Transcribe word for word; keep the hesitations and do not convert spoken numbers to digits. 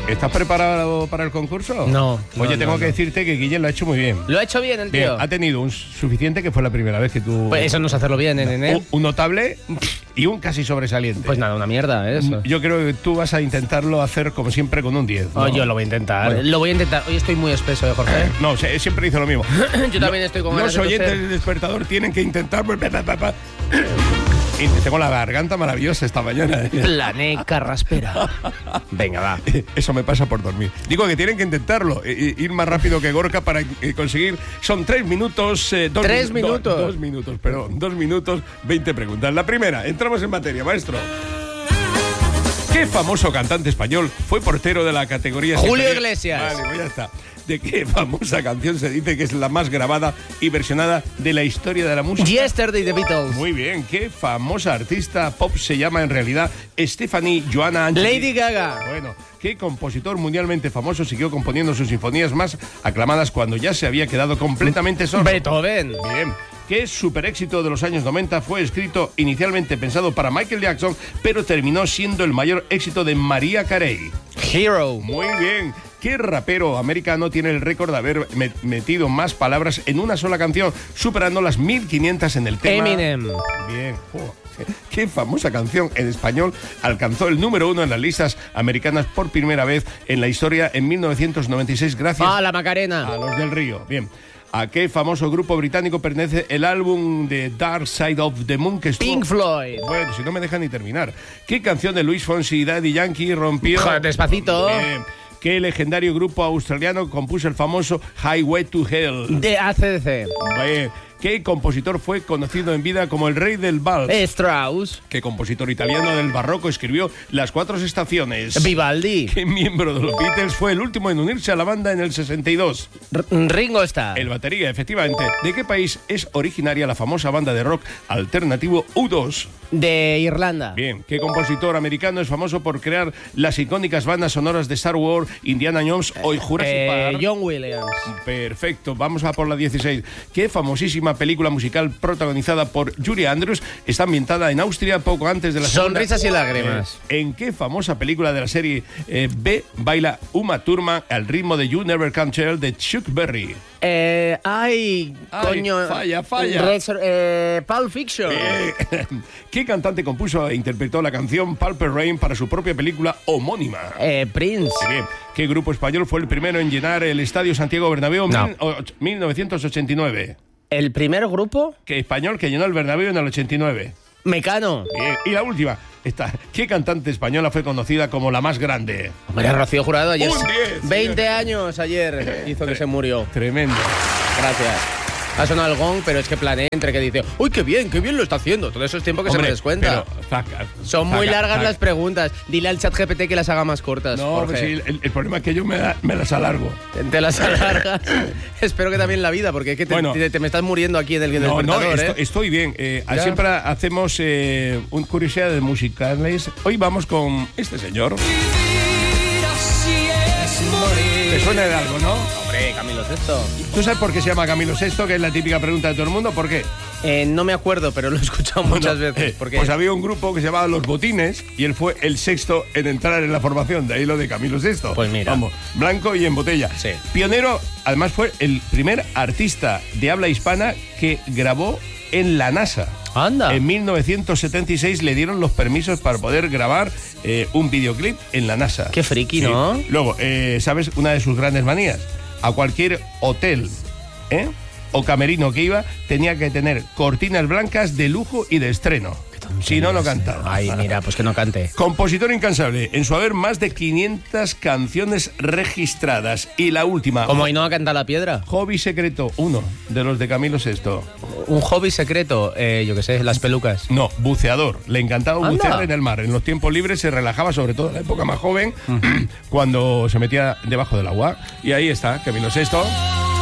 ¿Estás preparado para el concurso? No. Oye, no, tengo no, que no. decirte que Guillén lo ha hecho muy bien. Lo ha hecho bien el Bien, tío. ha tenido un suficiente, que fue la primera vez que tú... Pues eso no es hacerlo bien, ¿eh, nene? un, un notable y un casi sobresaliente. Pues nada, una mierda, ¿eh? Eso. Yo creo que tú vas a intentarlo hacer como siempre con un diez, ¿no? Oh, yo lo voy a intentar. Bueno. Lo voy a intentar. Hoy estoy muy espeso, ¿eh, Jorge? No, se- siempre dice lo mismo. Yo también estoy con ganas Los de oyentes toser. del despertador tienen que intentar... Y tengo la garganta maravillosa esta mañana. ¿eh? Plané carraspera. Venga, va. Eso me pasa por dormir. Digo que tienen que intentarlo, eh, ir más rápido que Gorka para eh, conseguir. Son tres minutos. Eh, dos ¿Tres minu- minutos? do- dos minutos, perdón. Dos minutos, veinte preguntas. La primera, entramos en materia, maestro. ¿Qué famoso cantante español fue portero de la categoría? Julio superior? Iglesias. Vale, pues ya está. ¿De qué famosa canción se dice que es la más grabada y versionada de la historia de la música? Yesterday, The Beatles. Muy bien, ¿qué famosa artista pop se llama en realidad Stephanie Joanna Angelini? Lady Gaga. Bueno, ¿qué compositor mundialmente famoso siguió componiendo sus sinfonías más aclamadas cuando ya se había quedado completamente solo? Beethoven. Bien. ¿Qué super éxito de los años noventa fue escrito inicialmente pensado para Michael Jackson, pero terminó siendo el mayor éxito de Mariah Carey? Hero. Muy bien. ¿Qué rapero americano tiene el récord de haber met- metido más palabras en una sola canción, superando las mil quinientas en el tema? Eminem. Bien. Oh, ¿qué famosa canción en español alcanzó el número uno en las listas americanas por primera vez en la historia en mil novecientos noventa y seis gracias Ah, la Macarena. a los del Río? Bien. ¿A qué famoso grupo británico pertenece el álbum de Dark Side of the Moon que estuvo... Pink Floyd. Bueno, si no me dejan ni terminar. ¿Qué canción de Luis Fonsi y Daddy Yankee rompió... Joder, despacito. Bien. ¿Qué legendario grupo australiano compuso el famoso Highway to Hell? De A C D C. Bien. ¿Qué compositor fue conocido en vida como el rey del vals? Strauss. ¿Qué compositor italiano del barroco escribió Las Cuatro Estaciones? Vivaldi. ¿Qué miembro de los Beatles fue el último en unirse a la banda en el sesenta y dos? R- Ringo Starr. El batería, efectivamente. ¿De qué país es originaria la famosa banda de rock alternativo U dos? De Irlanda. Bien. ¿Qué compositor americano es famoso por crear las icónicas bandas sonoras de Star Wars, Indiana Jones o Jurassic Eh, Park? John Williams. Perfecto, vamos a por la dieciséis. ¿Qué famosísima película musical protagonizada por Julie Andrews está ambientada en Austria poco antes de la segunda? Sonrisas y lágrimas. Eh, ¿En qué famosa película de la serie eh, B baila Uma Thurman al ritmo de You Never Can Tell de Chuck Berry? Eh, ay, Ay, coño. falla, falla. Resor- eh, Pulp Fiction. Eh, ¿Qué cantante compuso e interpretó la canción Purple Rain para su propia película homónima? Eh, Prince. Bien. ¿Qué grupo español fue el primero en llenar el Estadio Santiago Bernabéu en No. mil och- mil novecientos ochenta y nueve? El primer grupo, ¿Qué español que llenó el Bernabéu en el ochenta y nueve? Mecano. Bien. Y la última, esta. ¿Qué cantante española fue conocida como la más grande? Hombre, Rocío Jurado ayer. Un diez, veinte sí. años ayer hizo que se murió. Tremendo. Gracias. Ha sonado el gong, pero es que planeé entre que dice, uy, qué bien, qué bien lo está haciendo. Todo eso es tiempo que Hombre, se me descuenta. pero, zaca, Son muy zaca, largas zaca. las preguntas. Dile al chat G P T que las haga más cortas. No, Jorge. pues sí, el, el problema es que yo me, la- me las alargo. Te las alargas. Espero que también la vida, porque es que te, Bueno. te- te me estás muriendo aquí en el No, no, despertador, esto- ¿eh? estoy bien. Eh, Ya. siempre hacemos eh, un curiosidades musicales. Hoy vamos con este señor. ¿Te suena de algo, no? Hombre, Camilo Sesto. ¿Tú sabes por qué se llama Camilo Sesto? Que es la típica pregunta de todo el mundo. ¿Por qué? Eh, no me acuerdo, pero lo he escuchado muchas Bueno, veces. eh, Porque Pues había un grupo que se llamaba Los Botines y él fue el sexto en entrar en la formación, de ahí lo de Camilo Sesto. Pues mira. Vamos, blanco y en botella. Sí. Pionero, además fue el primer artista de habla hispana que grabó en la NASA. Anda. En mil novecientos setenta y seis le dieron los permisos para poder grabar eh, un videoclip en la NASA. Qué friki, ¿no? Luego, eh, ¿sabes una de sus grandes manías? A cualquier hotel, ¿eh? o camerino que iba, tenía que tener cortinas blancas de lujo y de estreno. Si no, no cantaba. Ay, mira, pues que no cante. Compositor incansable, en su haber más de quinientas canciones registradas. Y la última, Como Ainhoa canta la piedra. hobby secreto, uno de los de Camilo Sesto. Un hobby secreto, eh, yo qué sé, las pelucas. No, buceador. Le encantaba Anda. bucear en el mar. En los tiempos libres se relajaba, sobre todo en la época más joven, cuando se metía debajo del agua. Y ahí está, Camilo Sesto.